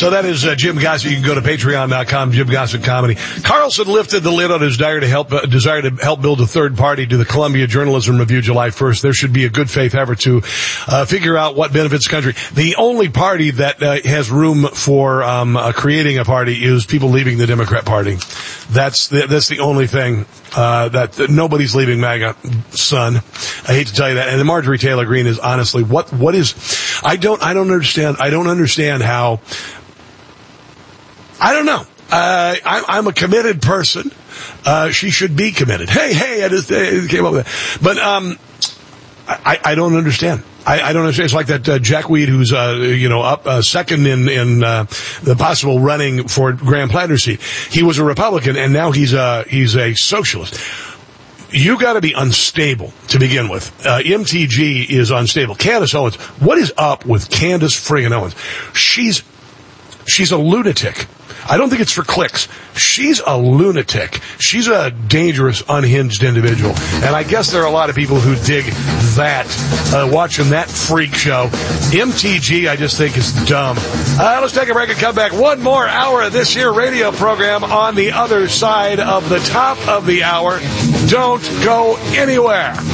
So that is Jim Gossett. You can go to patreon.com, Jim Gossett Comedy. Carlson lifted the lid on his desire to help build a third party to the Columbia Journalism Review July 1st. There should be a good faith effort to figure out what benefits the country. The only party that has room for creating a party is people leaving the Democrat Party. That's the only thing that nobody's leaving MAGA, son. I hate to tell you that. And Marjorie Taylor Greene is honestly what is I don't understand how. I don't know. I'm a committed person. She should be committed. Hey, I just came up with that. But I don't understand. I don't understand. It's like that Jack Weed who's up second in the possible running for Graham Platner's seat. He was a Republican and now he's a socialist. You got to be unstable to begin with. MTG is unstable. Candace Owens, what is up with Candace friggin' Owens? She's a lunatic. I don't think it's for clicks. She's a lunatic. She's a dangerous, unhinged individual. And I guess there are a lot of people who dig that, watching that freak show. MTG, I just think, is dumb. Let's take a break and come back. One more hour of this here radio program on the other side of the top of the hour. Don't go anywhere.